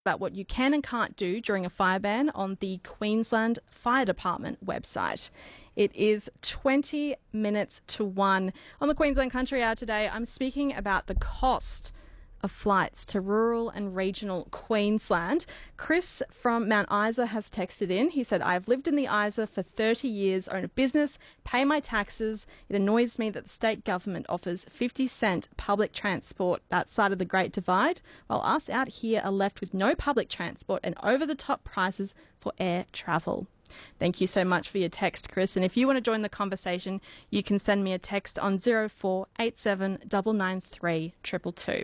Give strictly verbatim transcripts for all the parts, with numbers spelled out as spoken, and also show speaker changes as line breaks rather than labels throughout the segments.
about what you can and can't do during a fire ban on the Queensland Fire Department website. It is twenty minutes to one. On the Queensland Country Hour today, I'm speaking about the cost of flights to rural and regional Queensland. Chris from Mount Isa has texted in. He said, I've lived in the Isa for thirty years, own a business, pay my taxes. It annoys me that the state government offers fifty cent public transport outside of the Great Divide, while us out here are left with no public transport and over-the-top prices for air travel. Thank you so much for your text, Chris. And if you want to join the conversation, you can send me a text on zero four eight seven nine nine three two two two.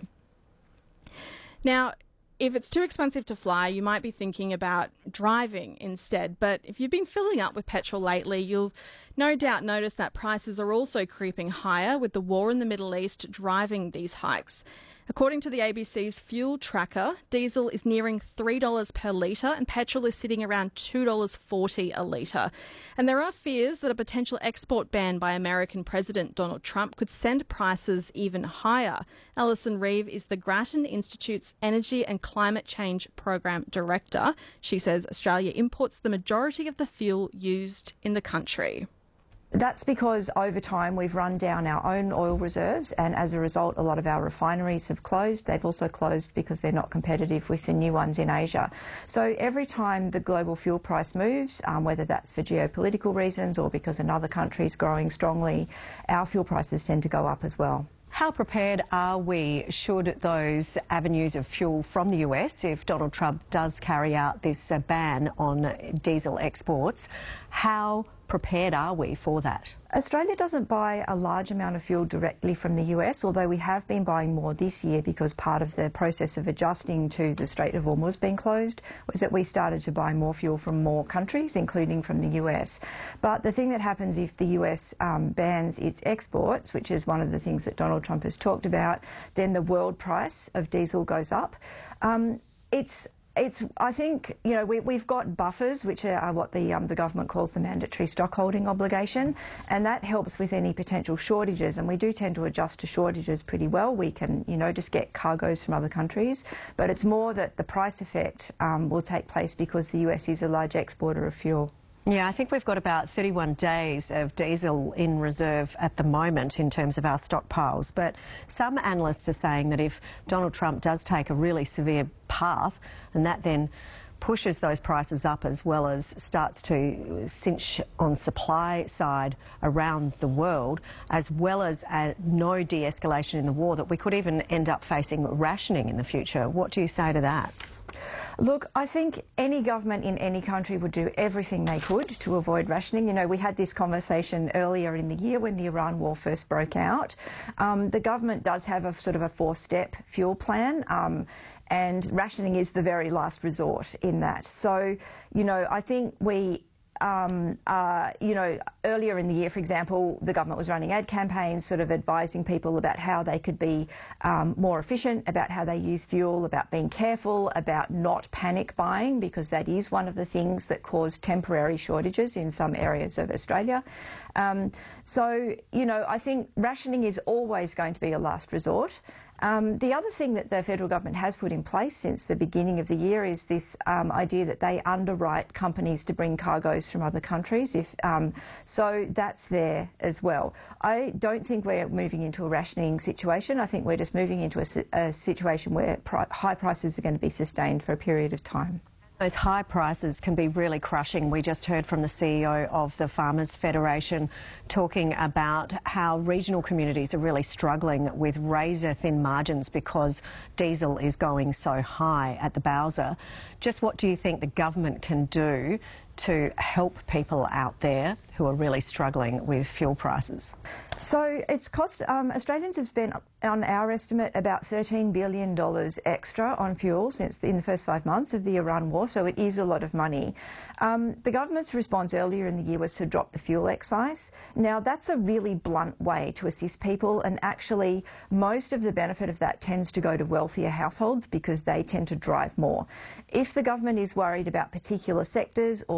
Now, if it's too expensive to fly, you might be thinking about driving instead. But if you've been filling up with petrol lately, you'll no doubt notice that prices are also creeping higher, with the war in the Middle East driving these hikes. According to the A B C's fuel tracker, diesel is nearing three dollars per litre and petrol is sitting around two dollars forty a litre. And there are fears that a potential export ban by American President Donald Trump could send prices even higher. Alison Reeve is the Grattan Institute's Energy and Climate Change Program Director. She says Australia imports the majority of the fuel used in the country.
That's because over time we've run down our own oil reserves, and as a result a lot of our refineries have closed. They've also closed because they're not competitive with the new ones in Asia. So every time the global fuel price moves, um, whether that's for geopolitical reasons or because another country is growing strongly, our fuel prices tend to go up as well.
How prepared are we should those avenues of fuel from the U S, if Donald Trump does carry out this uh, ban on diesel exports, how prepared are we for that?
Australia doesn't buy a large amount of fuel directly from the U S, although we have been buying more this year because part of the process of adjusting to the Strait of Hormuz being closed was that we started to buy more fuel from more countries, including from the U S. But the thing that happens if the U S um, bans its exports, which is one of the things that Donald Trump has talked about, then the world price of diesel goes up. Um, it's It's, I think, you know, we, we've got buffers, which are what the, um, the government calls the mandatory stockholding obligation, and that helps with any potential shortages, and we do tend to adjust to shortages pretty well. We can, you know, just get cargoes from other countries, but it's more that the price effect um, will take place because the U S is a large exporter of fuel.
Yeah, I think we've got about thirty-one days of diesel in reserve at the moment in terms of our stockpiles. But some analysts are saying that if Donald Trump does take a really severe path, and that then pushes those prices up as well as starts to cinch on supply side around the world, as well as a no de-escalation in the war, that we could even end up facing rationing in the future. What do you say to that?
Look, I think any government in any country would do everything they could to avoid rationing. You know, we had this conversation earlier in the year when the Iran war first broke out. Um, the government does have a sort of a four-step fuel plan, um, and rationing is the very last resort in that. So, you know, I think we... Um, uh, you know, earlier in the year, for example, the government was running ad campaigns sort of advising people about how they could be um, more efficient, about how they use fuel, about being careful, about not panic buying, because that is one of the things that caused temporary shortages in some areas of Australia. Um, so, you know, I think rationing is always going to be a last resort. Um, the other thing that the federal government has put in place since the beginning of the year is this um, idea that they underwrite companies to bring cargoes from other countries. If um, so, that's there as well. I don't think we're moving into a rationing situation. I think we're just moving into a, a situation where pri high prices are going to be sustained for a period of time.
Those high prices can be really crushing. We just heard from the C E O of the Farmers Federation talking about how regional communities are really struggling with razor-thin margins because diesel is going so high at the bowser. Just what do you think the government can do to help people out there who are really struggling with fuel prices?
So it's cost, um, Australians have spent, on our estimate, about thirteen billion dollars extra on fuel since the, in the first five months of the Iran war, so it is a lot of money. Um, the government's response earlier in the year was to drop the fuel excise. Now, that's a really blunt way to assist people, and actually most of the benefit of that tends to go to wealthier households because they tend to drive more. If the government is worried about particular sectors or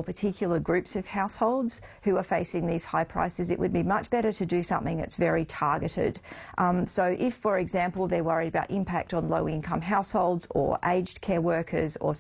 particular groups of households who are facing these high prices, it would be much better to do something that's very targeted. Um, so if, for example, they're worried about impact on low-income households or aged care workers or